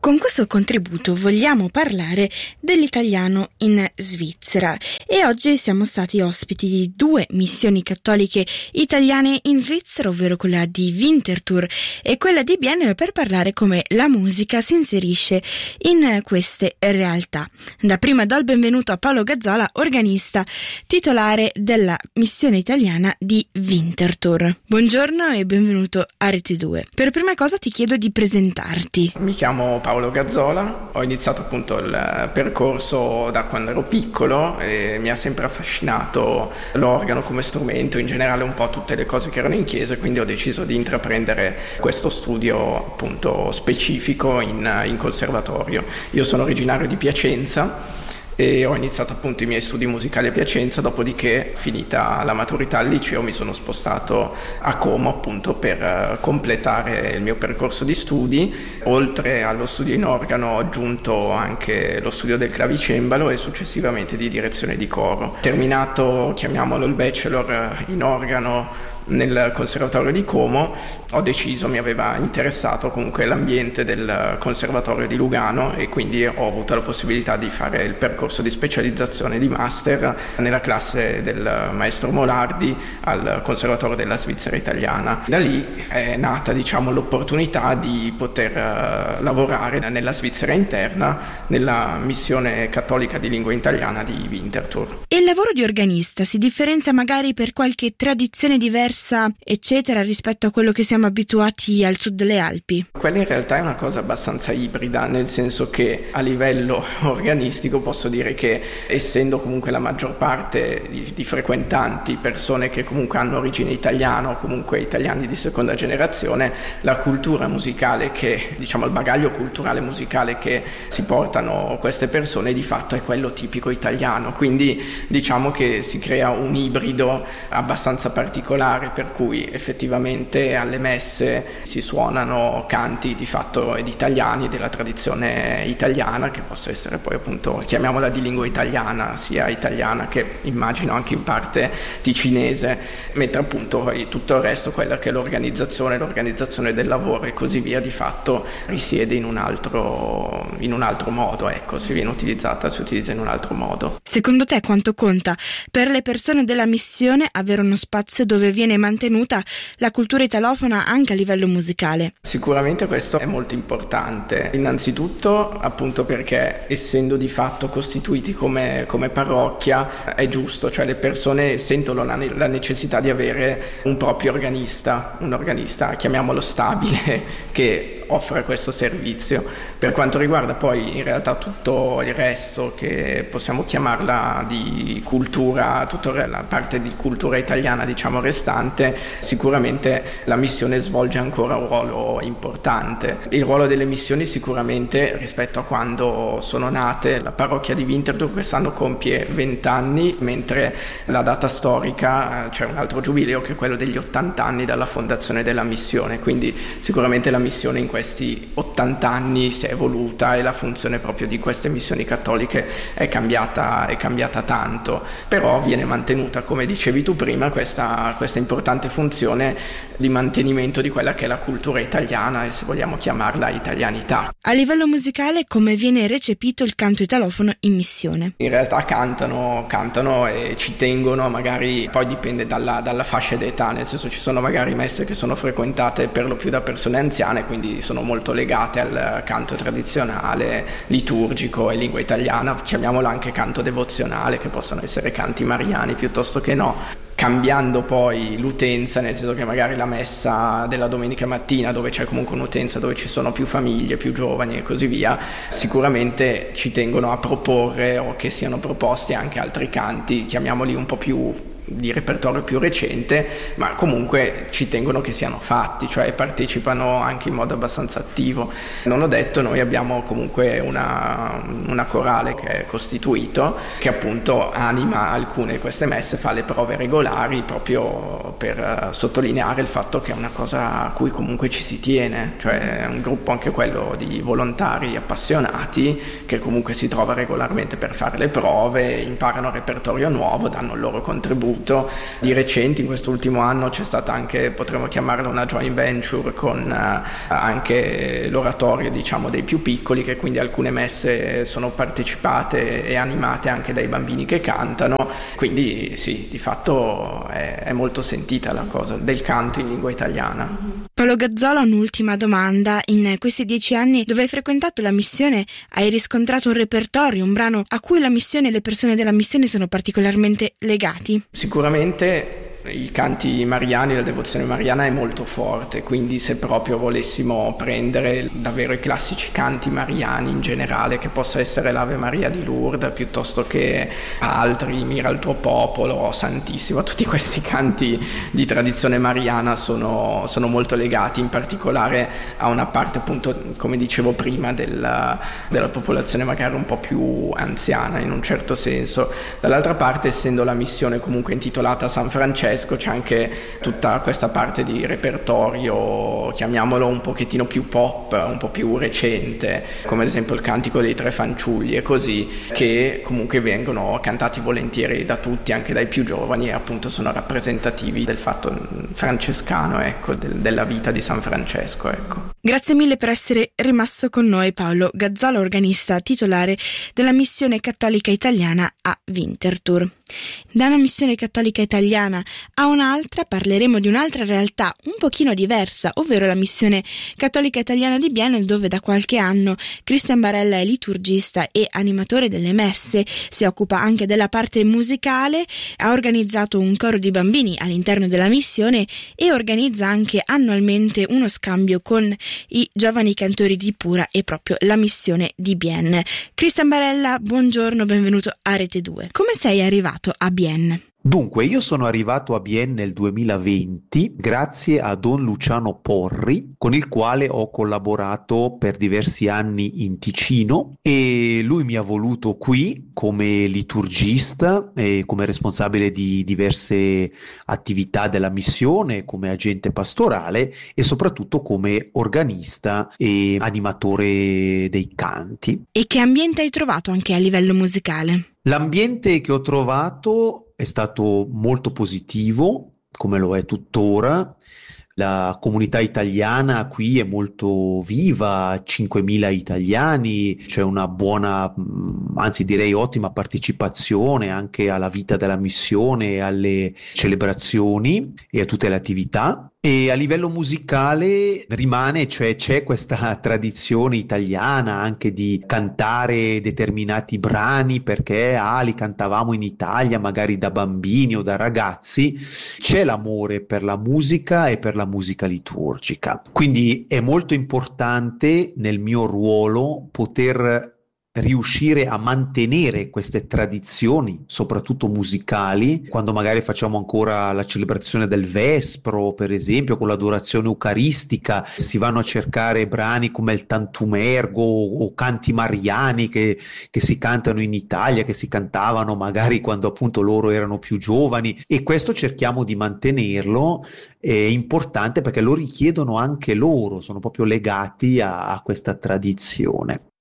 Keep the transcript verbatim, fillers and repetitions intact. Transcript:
Con questo contributo vogliamo parlare dell'italiano in Svizzera e oggi siamo stati ospiti di due missioni cattoliche italiane in Svizzera, ovvero quella di Winterthur e quella di Bienne, per parlare come la musica si inserisce in queste realtà. Da prima do il benvenuto a Paolo Gazzola, organista titolare della missione italiana di Winterthur. Buongiorno e benvenuto a Rete due. Per prima cosa ti chiedo di presentarti. Mi chiamo Paolo Gazzola, ho iniziato appunto il percorso da quando ero piccolo e mi ha sempre affascinato l'organo come strumento, in generale un po' tutte le cose che erano in chiesa, quindi ho deciso di intraprendere questo studio appunto specifico in, in conservatorio. Io sono originario di Piacenza e ho iniziato appunto i miei studi musicali a Piacenza, dopodiché, finita la maturità al liceo, mi sono spostato a Como appunto per completare il mio percorso di studi. Oltre allo studio in organo ho aggiunto anche lo studio del clavicembalo e successivamente di direzione di coro. Terminato, chiamiamolo il bachelor in organo nel conservatorio di Como, ho deciso, mi aveva interessato comunque l'ambiente del conservatorio di Lugano e quindi ho avuto la possibilità di fare il percorso di specializzazione di master nella classe del maestro Molardi al conservatorio della Svizzera italiana. Da lì è nata, diciamo, l'opportunità di poter lavorare nella Svizzera interna nella missione cattolica di lingua italiana di Winterthur. E il lavoro di organista si differenzia magari per qualche tradizione diversa eccetera rispetto a quello che siamo abituati al sud delle Alpi? Quella in realtà è una cosa abbastanza ibrida, nel senso che a livello organistico posso dire che, essendo comunque la maggior parte di, di frequentanti persone che comunque hanno origine italiana o comunque italiani di seconda generazione, la cultura musicale che, diciamo il bagaglio culturale musicale che si portano queste persone di fatto è quello tipico italiano, quindi diciamo che si crea un ibrido abbastanza particolare, per cui effettivamente alle messe si suonano canti di fatto ed italiani, della tradizione italiana, che possa essere poi appunto, chiamiamola di lingua italiana, sia italiana che immagino anche in parte ticinese, mentre appunto poi tutto il resto, quella che è l'organizzazione, l'organizzazione del lavoro e così via, di fatto risiede in un altro, in un altro modo, ecco, si viene utilizzata, si utilizza in un altro modo. Secondo te quanto conta per le persone della missione avere uno spazio dove viene mantenuta la cultura italofona anche a livello musicale? Sicuramente questo è molto importante, innanzitutto appunto perché, essendo di fatto costituiti come, come parrocchia, è giusto, cioè le persone sentono la, la necessità di avere un proprio organista, un organista chiamiamolo stabile, che offre questo servizio. Per quanto riguarda poi in realtà tutto il resto, che possiamo chiamarla di cultura, tutta la parte di cultura italiana diciamo restante, sicuramente la missione svolge ancora un ruolo importante. Il ruolo delle missioni sicuramente, rispetto a quando sono nate, la parrocchia di Winterthur quest'anno compie venti anni, mentre la data storica c'è un altro giubileo che è quello degli ottanta anni dalla fondazione della missione, quindi sicuramente la missione in questi ottanta anni si è evoluta e la funzione proprio di queste missioni cattoliche è cambiata, è cambiata tanto, però viene mantenuta, come dicevi tu prima, questa, questa importante funzione di mantenimento di quella che è la cultura italiana e, se vogliamo chiamarla, italianità. A livello musicale, come viene recepito il canto italofono in missione? In realtà cantano, cantano e ci tengono, magari poi dipende dalla, dalla fascia d'età, nel senso ci sono magari messe che sono frequentate per lo più da persone anziane, quindi sono molto legate al canto tradizionale, liturgico e lingua italiana, chiamiamolo anche canto devozionale, che possono essere canti mariani piuttosto che no. Cambiando poi l'utenza, nel senso che magari la messa della domenica mattina, dove c'è comunque un'utenza dove ci sono più famiglie, più giovani e così via, sicuramente ci tengono a proporre o che siano proposti anche altri canti, chiamiamoli un po' più di repertorio più recente, ma comunque ci tengono che siano fatti, cioè partecipano anche in modo abbastanza attivo. Non ho detto, noi abbiamo comunque una, una corale che è costituito, che appunto anima alcune di queste messe, fa le prove regolari proprio per sottolineare il fatto che è una cosa a cui comunque ci si tiene, cioè è un gruppo anche quello di volontari appassionati che comunque si trova regolarmente per fare le prove, imparano repertorio nuovo, danno il loro contributo contributo. Di recente, in quest'ultimo anno, c'è stata anche, potremmo chiamarla una joint venture, con eh, anche l'oratorio, diciamo, dei più piccoli, che quindi alcune messe sono partecipate e animate anche dai bambini che cantano, quindi sì, di fatto è, è molto sentita la cosa del canto in lingua italiana. Paolo Gazzola, un'ultima domanda. In questi dieci anni dove hai frequentato la missione hai riscontrato un repertorio, un brano a cui la missione e le persone della missione sono particolarmente legati? Sicuramente i canti mariani, la devozione mariana è molto forte, quindi se proprio volessimo prendere davvero i classici canti mariani in generale, che possa essere l'Ave Maria di Lourdes piuttosto che altri, Mira il tuo popolo, Santissimo, tutti questi canti di tradizione mariana sono, sono molto legati in particolare a una parte, appunto, come dicevo prima, della, della popolazione magari un po' più anziana in un certo senso. Dall'altra parte, essendo la missione comunque intitolata a San Francesco, c'è anche tutta questa parte di repertorio, chiamiamolo un pochettino più pop, un po' più recente, come ad esempio il Cantico dei Tre Fanciulli e così, che comunque vengono cantati volentieri da tutti, anche dai più giovani, e appunto sono rappresentativi del fatto francescano, ecco, del, della vita di San Francesco, ecco. Grazie mille per essere rimasto con noi, Paolo Gazzola, organista titolare della missione cattolica italiana a Winterthur. Da una missione cattolica italiana a un'altra parleremo di un'altra realtà un pochino diversa, ovvero la missione cattolica italiana di Bienne, dove da qualche anno Cristian Barella è liturgista e animatore delle messe, si occupa anche della parte musicale, ha organizzato un coro di bambini all'interno della missione e organizza anche annualmente uno scambio con i giovani cantori di Pura e proprio la missione di Bienne. Cristian Barella, buongiorno, benvenuto a Rete due. Come sei arrivato a Bienne? Dunque, io sono arrivato a Bienne nel duemilaventi grazie a Don Luciano Porri, con il quale ho collaborato per diversi anni in Ticino, e lui mi ha voluto qui come liturgista e come responsabile di diverse attività della missione, come agente pastorale e soprattutto come organista e animatore dei canti. E che ambiente hai trovato anche a livello musicale? L'ambiente che ho trovato è stato molto positivo, come lo è tuttora. La comunità italiana qui è molto viva, cinquemila italiani, c'è una buona, anzi direi ottima partecipazione anche alla vita della missione, alle celebrazioni e a tutte le attività. E a livello musicale rimane, cioè c'è questa tradizione italiana anche di cantare determinati brani, perché ah, li cantavamo in Italia magari da bambini o da ragazzi. C'è l'amore per la musica e per la musica liturgica. Quindi è molto importante nel mio ruolo poter riuscire a mantenere queste tradizioni, soprattutto musicali, quando magari facciamo ancora la celebrazione del Vespro, per esempio, con l'adorazione eucaristica, si vanno a cercare brani come il Tantumergo o canti mariani che, che si cantano in Italia, che si cantavano magari quando appunto loro erano più giovani, e questo cerchiamo di mantenerlo. È importante perché lo richiedono anche loro, sono proprio legati a, a questa tradizione.